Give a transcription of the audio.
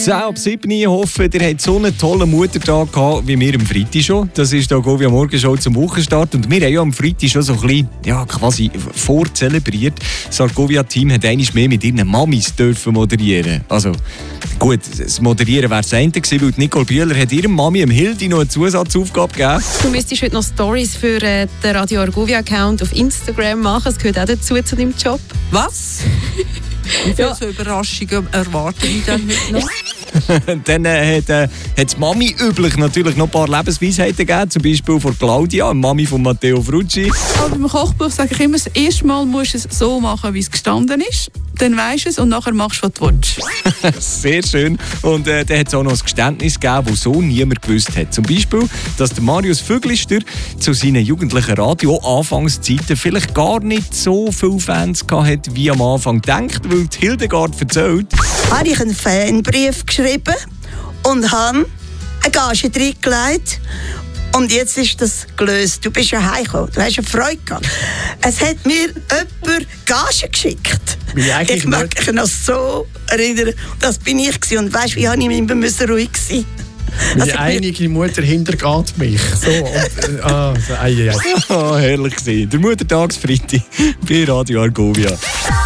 10:07. Ich hoffe, ihr habt so einen tollen Muttertag gehabt, wie wir am Freitag schon. Das ist der Argovia Morgenshow zum Wochenstart. Und wir haben ja am Freitag schon so ein bisschen, quasi vorzelebriert. Das Argovia-Team hat einmal mehr mit ihren Mamis dürfen moderieren. Also, gut, das Moderieren wäre das eine gewesen, weil Nicole Bühler hat ihrer Mami, Hildi, noch eine Zusatzaufgabe gegeben. Du müsstest heute noch Stories für den Radio Argovia-Account auf Instagram machen. Das gehört auch dazu zu deinem Job. Was? Wie viele so Überraschungen erwarte ich dann heute noch? Dann hat die Mami üblich natürlich noch ein paar Lebensweisheiten gegeben, zum Beispiel von Claudia, Mami von Matteo Frucci. Aber beim Kochbuch sage ich immer, das erste Mal musst du es so machen, wie es gestanden ist. Dann weisst du es und nachher machst du, was du willst. Sehr schön. Und dann hat es auch noch ein Geständnis gegeben, das so niemand gewusst hat. Zum Beispiel, dass der Marius Vöglister zu seinen jugendlichen Radio-Anfangszeiten vielleicht gar nicht so viele Fans hatte, wie am Anfang gedacht, weil die Hildegard erzählt. Habe ich einen Fanbrief geschrieben und habe eine Gage reingelegt. Und jetzt ist das gelöst. Du bist ja heimgekommen. Du hast eine Freude gehabt. Es hat mir jemand Gage geschickt. Ich mag mich noch so erinnern. Das bin ich gewesen. Und weißt du, wie habe ich immer ruhig sein? Meine einige Mutter hintergeht mich. So. Herrlich gewesen. Der Muttertagsfreitag bei Radio Argovia.